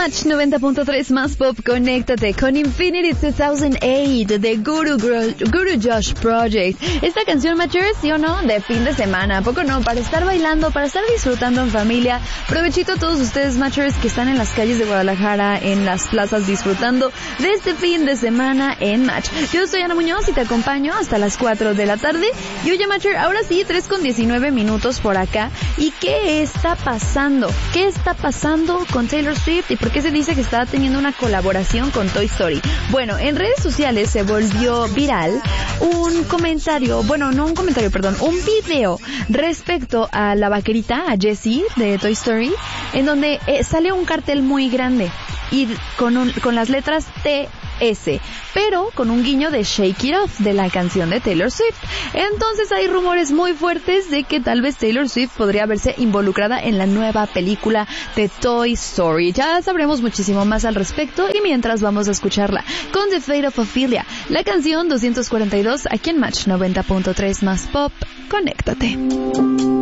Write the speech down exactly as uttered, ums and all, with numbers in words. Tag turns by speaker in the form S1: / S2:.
S1: Match noventa punto tres más pop, conéctate con Infinity dos mil ocho de Guru, Guru Josh Project. Esta canción, Matchers, ¿sí o no? De fin de semana, ¿a poco no? Para estar bailando, para estar disfrutando en familia. Provechito a todos ustedes, Matchers, que están en las calles de Guadalajara, en las plazas, disfrutando de este fin de semana en Match. Yo soy Ana Muñoz y te acompaño hasta las cuatro de la tarde. Y oye, Matcher, ahora sí, tres con diecinueve minutos por acá. ¿Y qué está pasando? ¿Qué está pasando con Taylor Swift? ¿Y por qué se dice que está teniendo una colaboración con Toy Story? Bueno, en redes sociales se volvió viral un comentario, bueno, no un comentario, perdón, un video respecto a la vaquerita, a Jessie de Toy Story, en donde eh, sale un cartel muy grande y con, un, con las letras T S, pero con un guiño de Shake It Off de la canción de Taylor Swift. Entonces hay rumores muy fuertes de que tal vez Taylor Swift podría verse involucrada en la nueva película de Toy Story. Ya sabremos muchísimo más al respecto y mientras vamos a escucharla con The Fate of Ophelia, la canción doscientos cuarenta y dos aquí en Match noventa punto tres más pop. Conéctate.